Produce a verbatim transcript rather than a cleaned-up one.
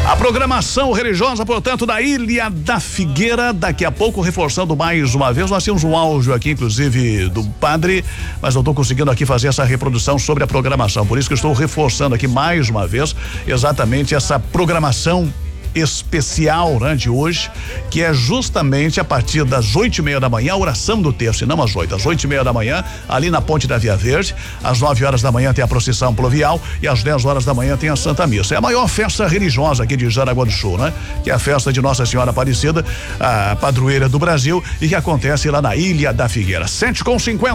A programação religiosa, portanto, da Ilha da Figueira, daqui a pouco reforçando mais uma vez. Nós temos um áudio aqui, inclusive, do padre, mas não estou conseguindo aqui fazer essa reprodução sobre a programação. Por isso que eu estou reforçando aqui mais uma vez exatamente essa programação especial, né, de hoje, que é justamente a partir das oito e meia da manhã, a oração do terço, e não às oito, às oito e meia da manhã, ali na ponte da Via Verde. Às nove horas da manhã tem a procissão pluvial e às dez horas da manhã tem a Santa Missa. É a maior festa religiosa aqui de Jaraguá do Sul, né? Que é a festa de Nossa Senhora Aparecida, a padroeira do Brasil, e que acontece lá na Ilha da Figueira. sete com cinquenta.